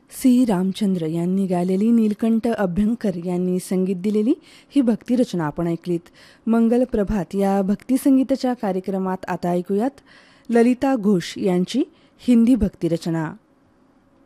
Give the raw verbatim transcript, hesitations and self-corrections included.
C Ramchandra यांनी गायलेली, नीलकंठ अभ्यंकर यांनी संगीत दिलेली ही भक्तिरचना आपण ऐकलीत. मंगल प्रभात या भक्तिसंगीताच्या कार्यक्रमात आता ऐकूयात ललिता घोष यांची हिंदी भक्तिरचना.